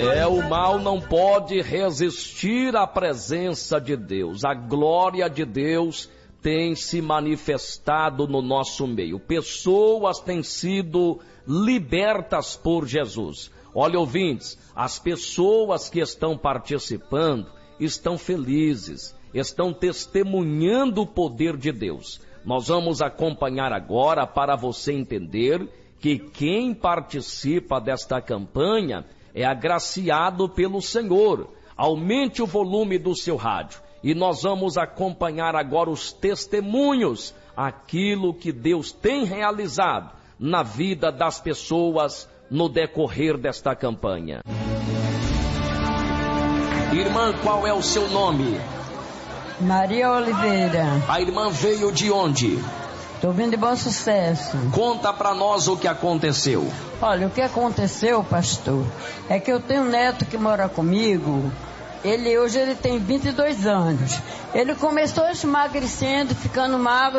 O mal não pode resistir à presença de Deus. A glória de Deus tem se manifestado no nosso meio. Pessoas têm sido libertas por Jesus. Olha, ouvintes, as pessoas que estão participando estão felizes, estão testemunhando o poder de Deus. Nós vamos acompanhar agora para você entender que quem participa desta campanha é agraciado pelo Senhor. Aumente o volume do seu rádio e nós vamos acompanhar agora os testemunhos, aquilo que Deus tem realizado na vida das pessoas no decorrer desta campanha. Irmã, qual é o seu nome? Maria Oliveira. A irmã veio de onde? Estou vindo de Bom Sucesso. Conta para nós o que aconteceu. Olha, o que aconteceu, pastor, é que eu tenho um neto que mora comigo. Hoje ele tem 22 anos. Ele começou emagrecendo, ficando magro.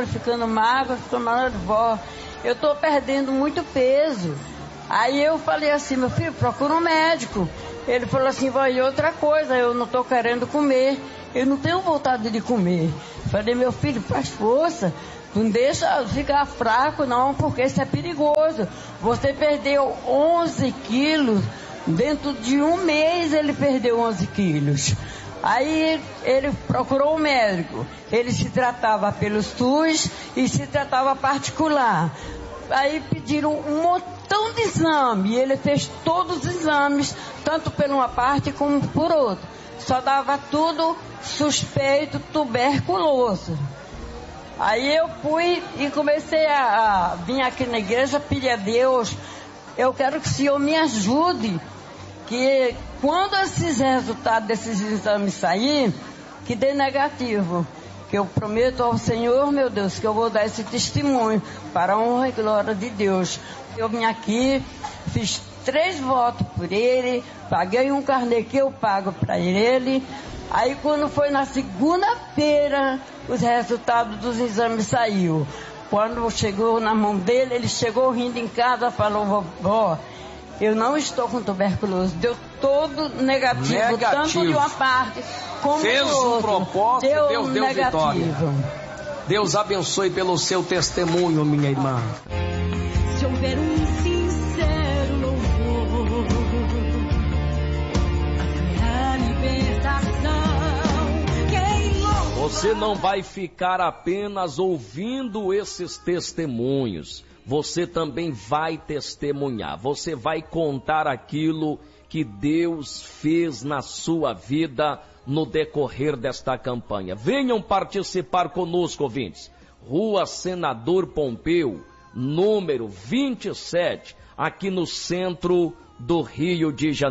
Eu estou perdendo muito peso. Aí eu falei assim, meu filho, procura um médico. Ele falou assim, vai, outra coisa, eu não estou querendo comer. Eu não tenho vontade de comer. Falei, meu filho, faz força. Não deixa ficar fraco não, porque isso é perigoso. Você perdeu 11 quilos. Dentro de um mês ele perdeu 11 quilos. Aí ele procurou um médico. Ele se tratava pelo SUS e se tratava particular. Aí pediram um montão de exame. E ele fez todos os exames, tanto por uma parte como por outra. Só dava tudo suspeito, tuberculoso. Aí eu fui e comecei a vir aqui na igreja, pedir a Deus, eu quero que o Senhor me ajude, que quando esses resultados desses exames saírem, que dê negativo, que eu prometo ao Senhor, meu Deus, que eu vou dar esse testemunho para a honra e glória de Deus. Eu vim aqui, fiz 3 votos por ele, paguei um carnê que eu pago para ele. Aí quando foi na segunda-feira, os resultados dos exames saíram. Quando chegou na mão dele, ele chegou rindo em casa, falou, vovó, eu não estou com tuberculose, deu todo negativo. Tanto de uma parte como fez do outro. Um propósito, Deus deu negativo. Vitória. Deus abençoe pelo seu testemunho, minha irmã. Se houver um sincero louvor, a libertação. Você não vai ficar apenas ouvindo esses testemunhos. Você também vai testemunhar. Você vai contar aquilo que Deus fez na sua vida no decorrer desta campanha. Venham participar conosco, ouvintes. Rua Senador Pompeu, número 27, aqui no centro do Rio de Janeiro.